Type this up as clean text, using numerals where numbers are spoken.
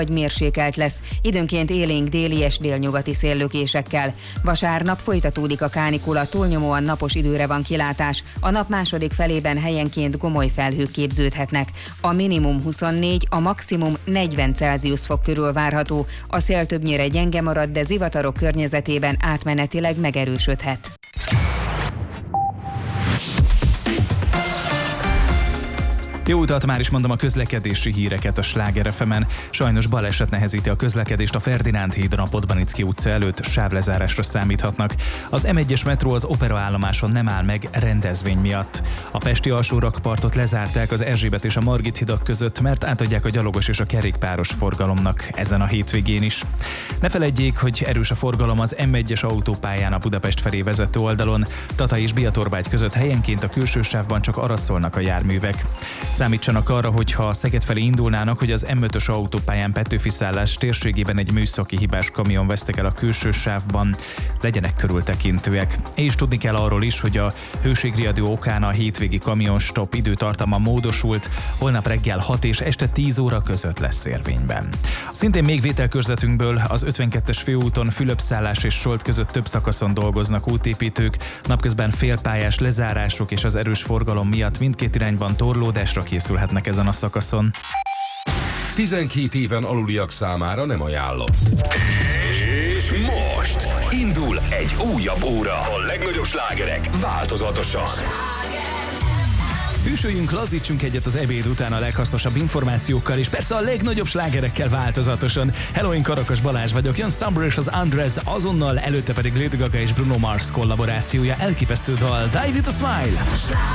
vagy mérsékelt lesz, időnként élénk déli és délnyugati széllökésekkel. Vasárnap folytatódik a kánikula, túlnyomóan napos időre van kilátás. A nap második felében helyenként gomoly felhők képződhetnek. A minimum 24, a maximum 40 Celsius fok körül várható. A szél többnyire gyenge marad, de zivatarok környezetében átmenetileg megerősödhet. Jó utat, már is mondom a közlekedési híreket a Sláger FM-en. Sajnos baleset nehezíti a közlekedést a Ferdinánd hídon, a Podbanicki utca előtt, sávlezárásra számíthatnak. Az M1-es metró az Opera állomáson nem áll meg rendezvény miatt. A pesti alsórakpartot lezárták az Erzsébet és a Margit hidak között, mert átadják a gyalogos és a kerékpáros forgalomnak ezen a hétvégén is. Ne feledjék, hogy erős a forgalom az M1-es autópályán a Budapest felé vezető oldalon. Tata és Biatorbágy között helyenként a külső sávban csak arra szólnak a járművek. Számítsanak arra, hogy ha Szeged felé indulnának, hogy az M5-ös autópályán Petőfi-szállás térségében egy műszaki hibás kamion vesztek el a külső sávban. Legyenek körültekintőek. És tudni kell arról is, hogy a hőségriadó okán a hétvégi kamionstop időtartama módosult, holnap reggel 6 és este 10 óra között lesz érvényben. Szintén még vételkörzetünkből az 52-es főúton Fülöp-szállás és Solt között több szakaszon dolgoznak útépítők, napközben félpályás lezárások és az erős forgalom miatt mindkét irányban torlódásra készülhetnek ezen a szakaszon. 12 éven aluliak számára nem ajánlott. És most indul egy újabb óra. A legnagyobb slágerek változatosan. Hűsöljünk, lazítsunk egyet az ebéd után a leghasznosabb információkkal, és persze a legnagyobb slágerekkel változatosan. Hello, én Karakas Balázs vagyok, jön Summer és az Undressed, azonnal előtte pedig Lady Gaga és Bruno Mars kollaborációja, elképesztő dal, Die With A Smile.